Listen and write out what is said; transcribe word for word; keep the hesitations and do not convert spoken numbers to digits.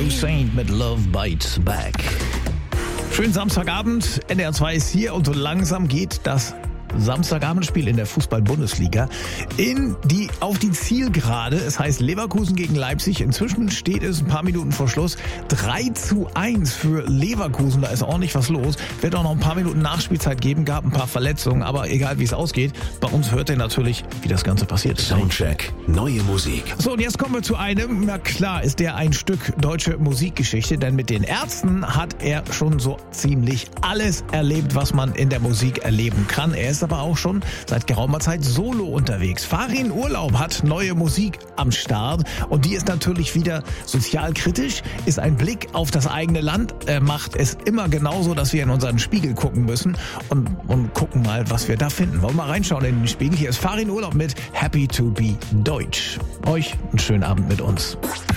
Saint mit Love Bites Back. Schönen Samstagabend, N D R zwei ist hier und so langsam geht das Samstagabendspiel in der Fußball-Bundesliga in die, auf die Zielgerade. Es heißt Leverkusen gegen Leipzig. Inzwischen steht es ein paar Minuten vor Schluss drei zu eins für Leverkusen. Da ist ordentlich was los. Wird auch noch ein paar Minuten Nachspielzeit geben. Gab ein paar Verletzungen, aber egal wie es ausgeht, bei uns hört ihr natürlich, wie das Ganze passiert ist. Soundcheck, neue Musik. So, und jetzt kommen wir zu einem, na klar ist der ein Stück deutsche Musikgeschichte, denn mit den Ärzten hat er schon so ziemlich alles erlebt, was man in der Musik erleben kann. Er ist aber auch schon seit geraumer Zeit solo unterwegs. Farin Urlaub hat neue Musik am Start und die ist natürlich wieder sozialkritisch, ist ein Blick auf das eigene Land, er macht es immer genauso, dass wir in unseren Spiegel gucken müssen und, und gucken mal, was wir da finden. Wollen wir mal reinschauen in den Spiegel? Hier ist Farin Urlaub mit Happy to be Deutsch. Euch einen schönen Abend mit uns.